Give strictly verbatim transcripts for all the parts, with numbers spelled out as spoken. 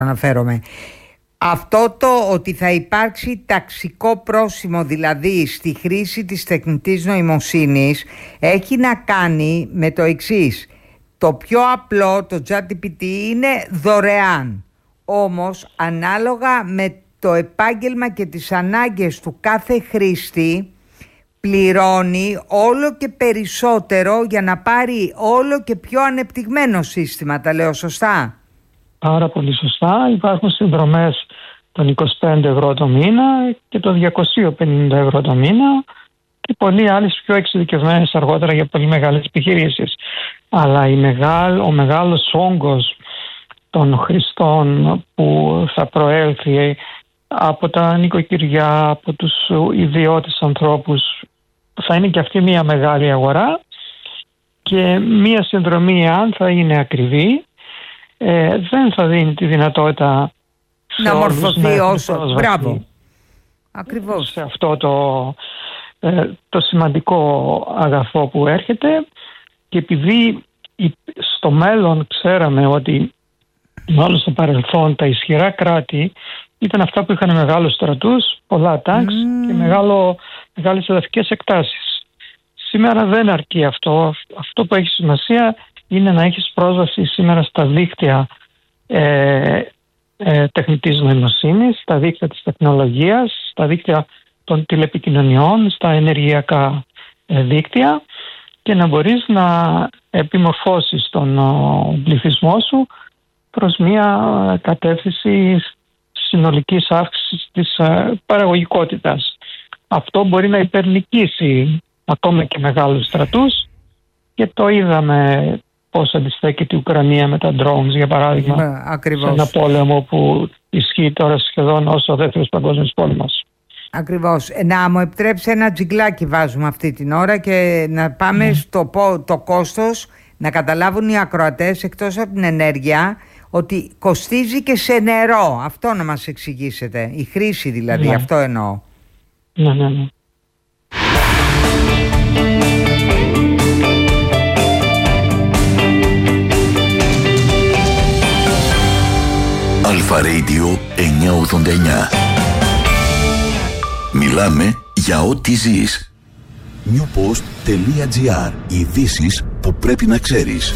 αναφέρομαι. Αυτό το ότι θα υπάρξει ταξικό πρόσημο, δηλαδή στη χρήση της τεχνητής νοημοσύνης, έχει να κάνει με το εξής. Το πιο απλό, το τζι πι τι, είναι δωρεάν. Όμως, ανάλογα με το επάγγελμα και τις ανάγκες του κάθε χρήστη, πληρώνει όλο και περισσότερο για να πάρει όλο και πιο ανεπτυγμένο σύστημα. Τα λέω σωστά? Πάρα πολύ σωστά. Υπάρχουν συνδρομές των είκοσι πέντε ευρώ το μήνα και των διακόσια πενήντα ευρώ το μήνα και πολλοί άλλες πιο εξειδικευμένες αργότερα για πολύ μεγάλες επιχειρήσεις. Αλλά η μεγάλ, ο μεγάλος όγκος των χρηστών που θα προέλθει από τα νοικοκυριά, από τους ιδιώτες ανθρώπους, θα είναι και αυτή μια μεγάλη αγορά και μια συνδρομή, αν θα είναι ακριβή, ε, δεν θα δίνει τη δυνατότητα να μορφωθεί όσο. Μπράβο. Ακριβώς. Σε αυτό το, ε, το σημαντικό αγαθό που έρχεται, και επειδή στο μέλλον ξέραμε ότι μάλλον στο παρελθόν τα ισχυρά κράτη ήταν αυτά που είχαν μεγάλους στρατούς, πολλά τάγκς mm. και μεγάλο, μεγάλες εδαφικές εκτάσεις. Σήμερα δεν αρκεί αυτό. Αυτό που έχει σημασία είναι να έχεις πρόσβαση σήμερα στα δίκτυα ε, ε, τεχνητής νοημοσύνης, στα δίκτυα της τεχνολογίας, στα δίκτυα των τηλεπικοινωνιών, στα ενεργειακά ε, δίκτυα, και να μπορείς να επιμορφώσεις τον ο, πληθυσμό σου προς μια κατεύθυνση συνολικής αύξησης της ε, παραγωγικότητας. Αυτό μπορεί να υπερνικήσει ακόμα και μεγάλους στρατούς, και το είδαμε πώς αντιστέκεται η Ουκρανία με τα drones, για παράδειγμα, Ακριβώς. σε ένα πόλεμο που ισχύει τώρα σχεδόν όσο ο δεύτερος παγκόσμιος πόλεμος. Ακριβώς. Να μου επιτρέψει ένα τζιγκλάκι βάζουμε αυτή την ώρα και να πάμε mm. στο το κόστος, να καταλάβουν οι ακροατές, εκτός από την ενέργεια, ότι κοστίζει και σε νερό. Αυτό να μας εξηγήσετε. Η χρήση δηλαδή, ναι. Αυτό εννοώ. Ναι, ναι, ναι. Αλφα Radio εννιακόσια ογδόντα εννιά. Μιλάμε για ό,τι ζεις. newpost τελεία gr. Ειδήσεις που πρέπει να ξέρεις.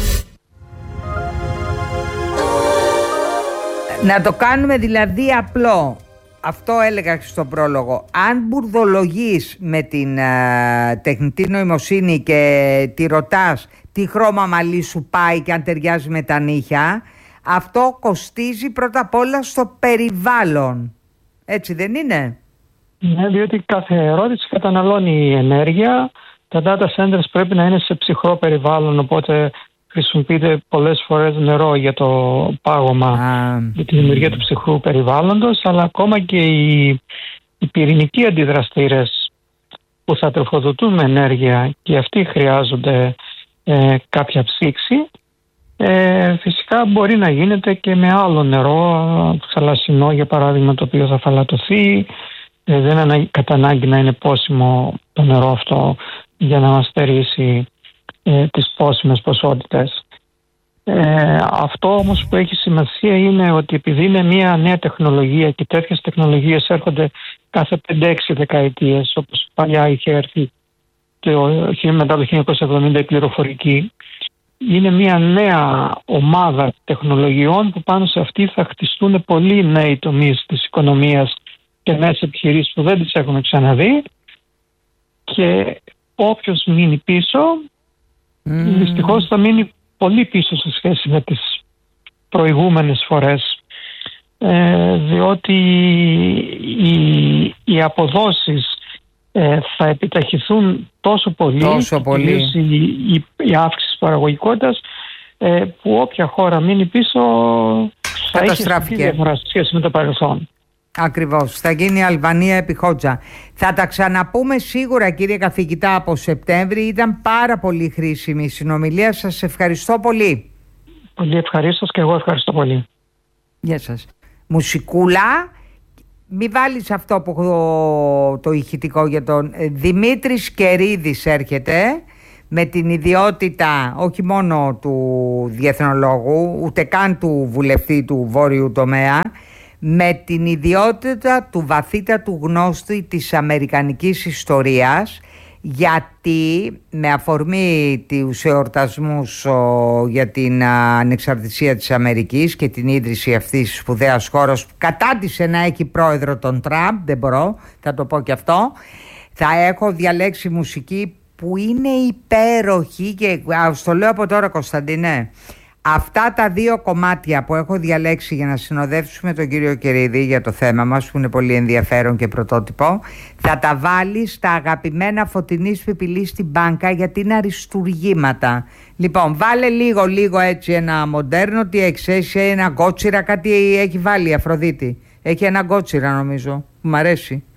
Να το κάνουμε δηλαδή απλό. Αυτό έλεγα στο πρόλογο. Αν μπουρδολογείς με την α, τεχνητή νοημοσύνη και τη ρωτάς τι χρώμα μαλλί σου πάει και αν ταιριάζει με τα νύχια, αυτό κοστίζει πρώτα απ' όλα στο περιβάλλον. Έτσι δεν είναι? Ναι, διότι κάθε ερώτηση καταναλώνει ενέργεια. Τα data centers πρέπει να είναι σε ψυχρό περιβάλλον, οπότε χρησιμοποιείται πολλές φορές νερό για το πάγωμα, ah. για τη δημιουργία του ψυχρού περιβάλλοντος, αλλά ακόμα και οι, οι πυρηνικοί αντιδραστήρες που θα τροφοδοτούν με ενέργεια και αυτοί χρειάζονται ε, κάποια ψήξη. Ε, φυσικά μπορεί να γίνεται και με άλλο νερό, θαλασσινό για παράδειγμα, το οποίο θα φαλατωθεί. Ε, δεν είναι κατά ανάγκη να είναι πόσιμο το νερό αυτό για να μας στερήσει ε, τις πόσιμες ποσότητες. Ε, αυτό όμως που έχει σημασία είναι ότι επειδή είναι μια νέα τεχνολογία και τέτοιες τεχνολογίες έρχονται κάθε πέντε έξι δεκαετίες, όπως παλιά είχε έρθει το, μετά το χίλια εννιακόσια εβδομήντα η πληροφορική, είναι μια νέα ομάδα τεχνολογιών που πάνω σε αυτή θα χτιστούν πολλοί νέοι τομείς της οικονομίας και νέες επιχειρήσεις που δεν τις έχουμε ξαναδεί, και όποιος μείνει πίσω mm. δυστυχώς θα μείνει πολύ πίσω σε σχέση με τις προηγούμενες φορές, ε, διότι οι, οι αποδόσεις ε, θα επιταχυθούν τόσο πολύ, τόσο πολύ. Η, η, η αύξηση παραγωγικότητας, ε, που όποια χώρα μείνει πίσω θα έχει διαφορά σε σχέση με το παρελθόν. Ακριβώς. Θα γίνει η Αλβανία επί Χότζα. Θα τα ξαναπούμε σίγουρα, κύριε καθηγητά, από Σεπτέμβρη. Ήταν πάρα πολύ χρήσιμη η συνομιλία σας. Ευχαριστώ πολύ. Πολύ ευχαρίστως, και εγώ ευχαριστώ πολύ. Γεια σας. Μουσικούλα. Μη βάλεις αυτό που το, το ηχητικό για τον Δημήτρης Κερίδης έρχεται με την ιδιότητα όχι μόνο του διεθνολόγου, ούτε καν του βουλευτή του βόρειου τομέα, με την ιδιότητα του βαθύτατου γνώστη της αμερικανικής ιστορίας, γιατί με αφορμή τους εορτασμούς για την ανεξαρτησία της Αμερικής και την ίδρυση αυτής της σπουδαίας χώρας που κατάντησε να έχει πρόεδρο τον Τραμπ, δεν μπορώ, θα το πω και αυτό, θα έχω διαλέξει μουσική που είναι υπέροχη και στο λέω από τώρα, Κωνσταντινέ. Αυτά τα δύο κομμάτια που έχω διαλέξει για να συνοδεύσουμε τον κύριο Κερίδη για το θέμα μας, που είναι πολύ ενδιαφέρον και πρωτότυπο, θα τα βάλει στα αγαπημένα Φωτεινής Πιπηλής στην Μπάνκα, γιατί είναι αριστουργήματα. Λοιπόν, βάλε λίγο λίγο έτσι ένα μοντέρνο, τι έχεις, ένα γκότσιρα, κάτι έχει βάλει η Αφροδίτη. Έχει ένα γκότσιρα νομίζω, που μ' αρέσει.